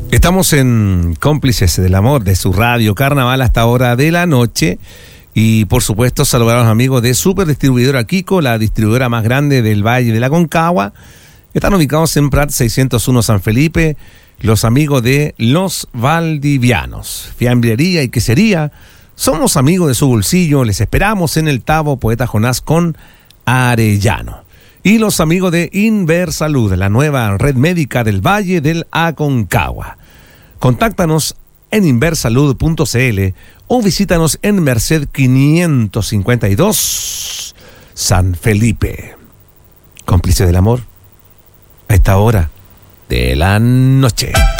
Estamos en Cómplices del Amor de su radio Carnaval hasta hora de la noche. Y por supuesto saludar a los amigos de Super Distribuidora Kiko, la distribuidora más grande del Valle de la Concagua. Están ubicados en Prat 601 San Felipe, los amigos de Los Valdivianos. Fiambrería y quesería, somos amigos de su bolsillo, les esperamos en el Tabo Poeta Jonás con Arellano. Y los amigos de Inversalud, la nueva red médica del Valle del Aconcagua. Contáctanos en inversalud.cl o visítanos en Merced 552, San Felipe. Cómplice del amor, a esta hora de la noche.